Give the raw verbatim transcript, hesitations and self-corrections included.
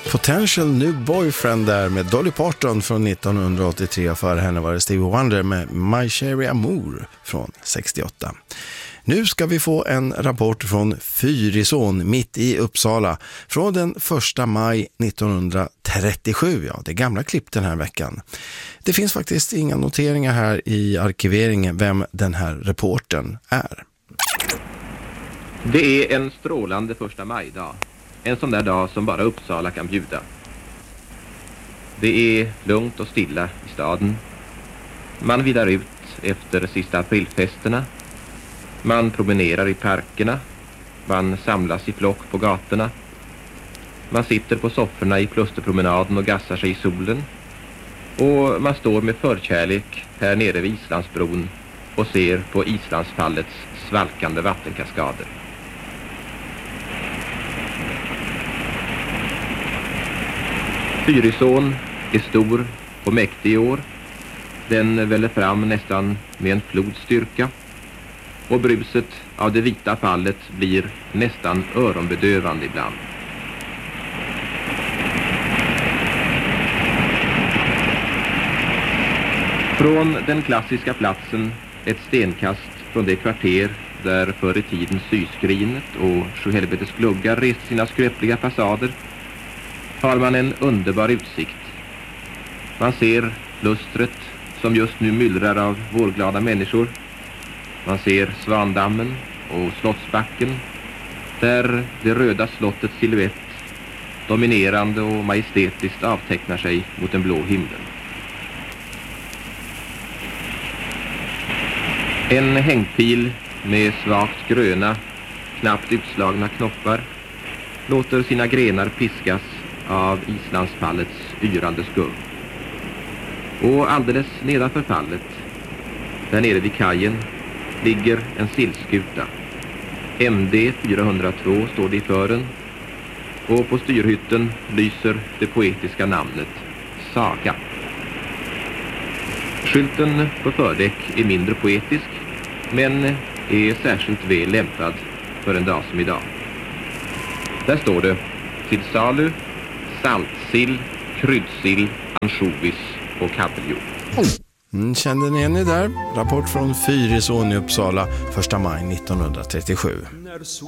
Potential New Boyfriend där med Dolly Parton från nittonhundraåttiotre. För henne var det Stevie Wonder med My Cherry Amour från sextioåtta. Nu ska vi få en rapport från Fyrisån mitt i Uppsala från den första maj nittonhundratrettiosju. Ja, det gamla klipp den här veckan. Det finns faktiskt inga noteringar här i arkiveringen vem den här reporten är. Det är en strålande första majdag. En sån där dag som bara Uppsala kan bjuda. Det är lugnt och stilla i staden. Man vilar ut efter sista aprilfesterna. Man promenerar i parkerna. Man samlas i flock på gatorna. Man sitter på sofforna i Klusterpromenaden och gassar sig i solen. Och man står med förkärlek här nere vid Islandsbron och ser på Islandsfallets svalkande vattenkaskader. Fyrisån är stor och mäktig i år. Den väller fram nästan med en flods styrka. Och bruset av det vita fallet blir nästan öronbedövande ibland. Från den klassiska platsen, ett stenkast från det kvarter där förr i tiden Syskrinet och Sjuhelvetes gluggar reste sina skröpliga fasader, har man en underbar utsikt. Man ser lustret som just nu myllrar av vårglada människor. Man ser Svandammen och Slottsbacken, där det röda slottets silhuett dominerande och majestätiskt avtecknar sig mot den blå himlen. En hängpil med svagt gröna, knappt utslagna knoppar låter sina grenar piskas av Islandsfallets yrande skum. Och alldeles nedanför fallet, där nere vid kajen, ligger en sillskuta. M D fyrahundratvå står det i fören, och på styrhytten lyser det poetiska namnet Saga. Skylten på fördäck är mindre poetisk, men är särskilt väl lämpad för en dag som idag. Där står det: till salu, saltsill, kryddsill, ansjovis och kabeljord. Mm, kände ni igen det där? Rapport från Fyrisån i Uppsala första maj nittonhundratrettiosju.